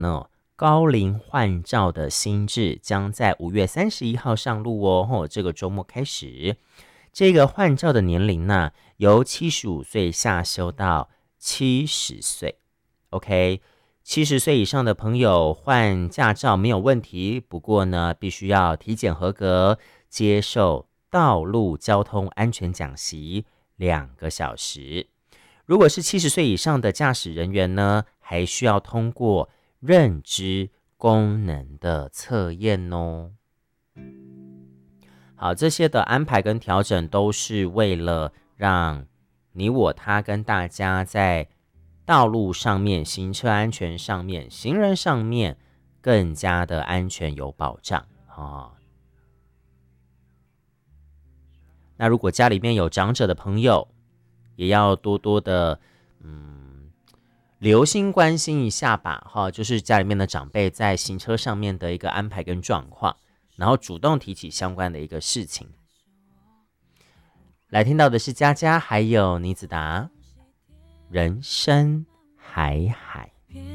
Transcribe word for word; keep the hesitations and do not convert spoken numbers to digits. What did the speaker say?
呢，高龄换照的新制将在五月三十一号上路哦，哦这个周末开始。这个换照的年龄呢，由七十五岁下修到七十岁。OK， 七十岁以上的朋友换驾照没有问题，不过呢，必须要体检合格，接受道路交通安全讲习两个小时。如果是七十岁以上的驾驶人员呢，还需要通过认知功能的测验哦。好，这些的安排跟调整都是为了让你我他跟大家在道路上面、行车安全上面、行人上面更加的安全有保障啊、哦。那如果家里面有长者的朋友，也要多多的嗯留心关心一下吧，哈、哦，就是家里面的长辈在行车上面的一个安排跟状况，然后主动提起相关的一个事情。来听到的是佳佳还有倪子达，人生海海。